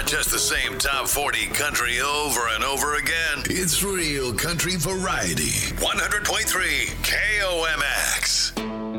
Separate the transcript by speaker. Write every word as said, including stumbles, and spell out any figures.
Speaker 1: just the same top forty country over and over again. It's real country variety. one hundred point three K O M X.